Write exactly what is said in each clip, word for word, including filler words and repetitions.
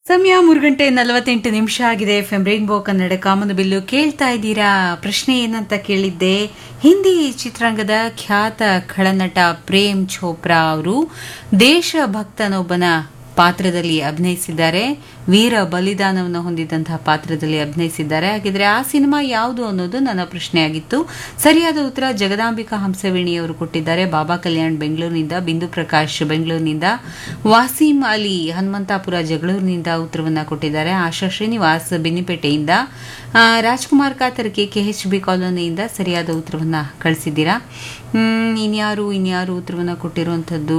ಸಮಯ ಮೂರು ಗಂಟೆ ನಲವತ್ತೆಂಟು ನಿಮಿಷ ಆಗಿದೆ. ಎಫ್ ಎಂ ರೈನ್ಬೋ ಕನ್ನಡ ಕಾಮನಬಿಲ್ಲು ಕೇಳ್ತಾ ಇದ್ದೀರಾ. ಪ್ರಶ್ನೆ ಏನಂತ ಕೇಳಿದ್ದೆ, ಹಿಂದಿ ಚಿತ್ರರಂಗದ ಖ್ಯಾತ ಖಳನಟ ಪ್ರೇಮ್ ಚೋಪ್ರಾ ಅವರು ದೇಶಭಕ್ತನೊಬ್ಬನ ಪಾತ್ರದಲ್ಲಿ ಅಭಿನಯಿಸಿದ್ದಾರೆ. ವೀರ ಬಲಿದಾನವನ್ನು ಹೊಂದಿದಂತಹ ಪಾತ್ರದಲ್ಲಿ ಅಭಿನಯಿಸಿದ್ದಾರೆ. ಹಾಗಿದ್ರೆ ಆ ಸಿನಿಮಾ ಯಾವುದು ಅನ್ನೋದು ನನ್ನ ಪ್ರಶ್ನೆಯಾಗಿತ್ತು. ಸರಿಯಾದ ಉತ್ತರ ಜಗದಾಂಬಿಕಾ ಹಂಸವೇಣಿ ಅವರು ಕೊಟ್ಟಿದ್ದಾರೆ. ಬಾಬಾ ಕಲ್ಯಾಣ್ ಬೆಂಗಳೂರಿನಿಂದ, ಬಿಂದು ಪ್ರಕಾಶ್ ಬೆಂಗಳೂರಿನಿಂದ, ವಾಸೀಂ ಅಲಿ ಹನುಮಂತಾಪುರ ಜಗಳೂರಿನಿಂದ ಉತ್ತರವನ್ನ ಕೊಟ್ಟಿದ್ದಾರೆ. ಆಶಾ ಶ್ರೀನಿವಾಸ್ ಬೆನ್ನಿಪೇಟೆಯಿಂದ, ರಾಜ್ಕುಮಾರ್ ಕಾತರ್ಕೆ ಕೆಎಚ್ ಬಿ ಕಾಲೋನಿಯಿಂದ ಸರಿಯಾದ ಉತ್ತರವನ್ನ ಕಳಿಸಿದ್ದೀರಾ. ಇನ್ಯಾರು ಇನ್ಯಾರು ಉತ್ತರವನ್ನ ಕೊಟ್ಟಿರುವಂಥದ್ದು,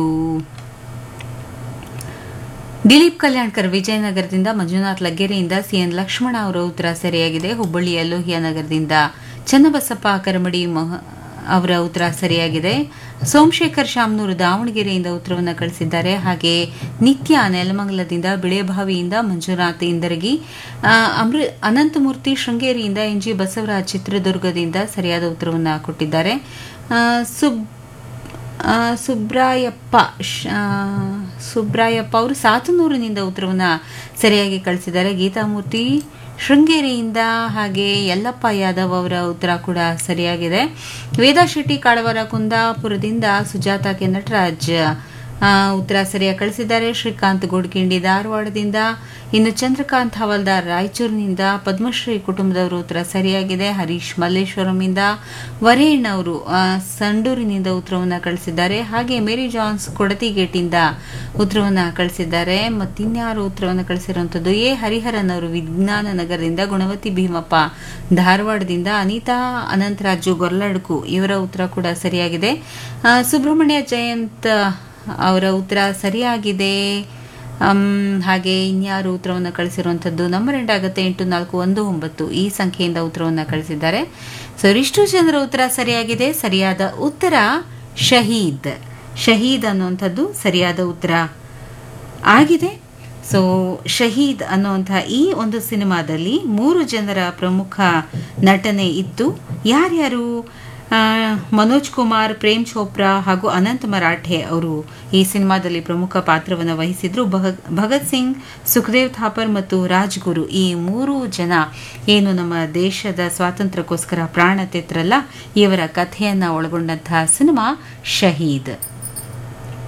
ದಿಲೀಪ್ ಕಲ್ಯಾಣ್ಕರ್ ವಿಜಯನಗರದಿಂದ, ಮಂಜುನಾಥ್ ಲಗ್ಗೆರೆಯಿಂದ, ಸಿಎನ್ ಲಕ್ಷ್ಮಣ ಅವರ ಉತ್ತರ ಸರಿಯಾಗಿದೆ. ಹುಬ್ಬಳ್ಳಿಯ ಲೋಹಿಯಾ ನಗರದಿಂದ ಚನ್ನಬಸಪ್ಪ ಕರಮಡಿ ಅವರ ಉತ್ತರ ಸರಿಯಾಗಿದೆ. ಸೋಮಶೇಖರ್ ಶಾಮನೂರು ದಾವಣಗೆರೆಯಿಂದ ಉತ್ತರವನ್ನು ಕಳಿಸಿದ್ದಾರೆ. ಹಾಗೆ ನಿತ್ಯ ನೆಲಮಂಗಲದಿಂದ, ಬಿಳೆಬಾವಿಯಿಂದ ಮಂಜುನಾಥ್ ಇಂದರಗಿ, ಅಮೃ ಅನಂತಮೂರ್ತಿ ಶೃಂಗೇರಿಯಿಂದ, ಎನ್ ಜಿ ಬಸವರಾಜ್ ಚಿತ್ರದುರ್ಗದಿಂದ ಸರಿಯಾದ ಉತ್ತರವನ್ನು ಕೊಟ್ಟಿದ್ದಾರೆ. ಸುಬ್ ಸುಬ್ರಾಯಪ್ಪ ಸುಬ್ರಾಯಪ್ಪ ಅವರು ಸಾತನೂರಿನಿಂದ ಉತ್ತರವನ್ನು ಸರಿಯಾಗಿ ಕಳಿಸಿದ್ದಾರೆ. ಗೀತಾಮೂರ್ತಿ ಶೃಂಗೇರಿಯಿಂದ, ಹಾಗೆ ಯಲ್ಲಪ್ಪ ಯಾದವ್ ಅವರ ಉತ್ತರ ಕೂಡ ಸರಿಯಾಗಿದೆ. ವೇದಾ ಶೆಟ್ಟಿ ಕಾಡವರ ಕುಂದಾಪುರದಿಂದ, ಸುಜಾತ ಕೆ ನಟರಾಜ್ ಉತ್ತರ ಸರಿಯಾಗಿ ಕಳಿಸಿದ್ದಾರೆ. ಶ್ರೀಕಾಂತ್ ಗೋಡ್ಕಿಂಡಿ ಧಾರವಾಡದಿಂದ, ಇನ್ನು ಚಂದ್ರಕಾಂತ್ ಹವಲ್ದಾರ್ ರಾಯಚೂರಿನಿಂದ, ಪದ್ಮಶ್ರೀ ಕುಟುಂಬದವರು ಉತ್ತರ ಸರಿಯಾಗಿದೆ. ಹರೀಶ್ ಮಲ್ಲೇಶ್ವರಂನಿಂದ, ವರೇಣ್ ಅವರು ಸಂಡೂರಿನಿಂದ ಉತ್ತರವನ್ನು ಕಳಿಸಿದ್ದಾರೆ. ಹಾಗೆ ಮೇರಿ ಜಾನ್ಸ್ ಕೊಡತಿಗೇಟಿಂದ ಉತ್ತರವನ್ನು ಕಳಿಸಿದ್ದಾರೆ. ಮತ್ತಿನ್ಯಾರು ಉತ್ತರವನ್ನು ಕಳಿಸಿರುವಂಥದ್ದು, ಎ ಹರಿಹರನ್ ಅವರು ವಿಜ್ಞಾನ ನಗರದಿಂದ, ಗುಣವತಿ ಭೀಮಪ್ಪ ಧಾರವಾಡದಿಂದ, ಅನಿತಾ ಅನಂತರಾಜು ಗೊರ್ಲಡ್ಕು ಇವರ ಉತ್ತರ ಕೂಡ ಸರಿಯಾಗಿದೆ. ಸುಬ್ರಹ್ಮಣ್ಯ ಜಯಂತ್ ಅವರ ಉತ್ತರ ಸರಿಯಾಗಿದೆ. ಹಾಗೆ ಇನ್ಯಾರು ಉತ್ತರವನ್ನು ಕಳಿಸಿರುವಂಥದ್ದು, ನಂಬರ್ ಎಂಡ್ ಆಗುತ್ತೆ ಎಂಟು ನಾಲ್ಕು ಒಂದು ಒಂಬತ್ತು ಈ ಸಂಖ್ಯೆಯಿಂದ ಉತ್ತರವನ್ನು ಕಳಿಸಿದ್ದಾರೆ. ಸೊ ಇಷ್ಟು ಜನರ ಉತ್ತರ ಸರಿಯಾಗಿದೆ. ಸರಿಯಾದ ಉತ್ತರ ಶಹೀದ್. ಶಹೀದ್ ಅನ್ನುವಂಥದ್ದು ಸರಿಯಾದ ಉತ್ತರ ಆಗಿದೆ. ಸೊ ಶಹೀದ್ ಅನ್ನುವಂಥ ಈ ಒಂದು ಸಿನಿಮಾದಲ್ಲಿ ಮೂರು ಜನರ ಪ್ರಮುಖ ನಟನೆ ಇತ್ತು. ಯಾರ್ಯಾರು? ಮನೋಜ್ ಕುಮಾರ್, ಪ್ರೇಮ್ ಚೋಪ್ರಾ ಹಾಗೂ ಅನಂತ್ ಮರಾಠೆ ಅವರು ಈ ಸಿನಿಮಾದಲ್ಲಿ ಪ್ರಮುಖ ಪಾತ್ರವನ್ನು ವಹಿಸಿದ್ರು. ಭಗತ್ ಸಿಂಗ್, ಸುಖದೇವ್ ಥಾಪರ್ ಮತ್ತು ರಾಜ್ಗುರು ಈ ಮೂರು ಜನ ಏನು ನಮ್ಮ ದೇಶದ ಸ್ವಾತಂತ್ರ್ಯಕ್ಕೋಸ್ಕರ ಪ್ರಾಣ ತೆತ್ತರಲ್ಲ, ಇವರ ಕಥೆಯನ್ನ ಒಳಗೊಂಡಂತಹ ಸಿನಿಮಾ ಶಹೀದ್.